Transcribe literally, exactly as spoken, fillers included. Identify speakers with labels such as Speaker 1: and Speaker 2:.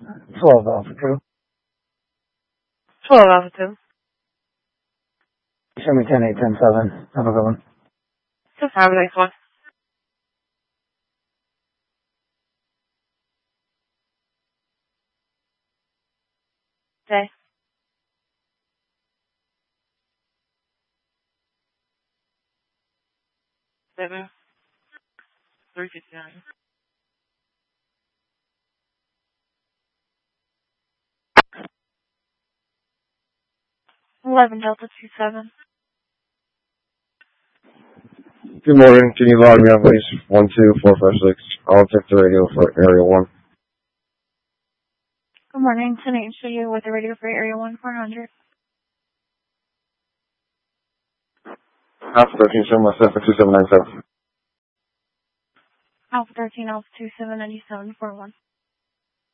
Speaker 1: twelve Alpha two.
Speaker 2: twelve Alpha two.
Speaker 1: Show me ten eight ten seven. Have a good one.
Speaker 2: Just have a nice one. Okay. Seven. Three fifty nine. Eleven Delta two seven.
Speaker 3: Good morning. Can you log me on, please? One two four five six. I'll check the radio for area one.
Speaker 2: Good morning. ten eight show you with the radio for area one four hundred.
Speaker 3: Alpha thirteen seven one seven two seven nine seven.
Speaker 2: Alpha thirteen Alpha two seven ninety seven four one.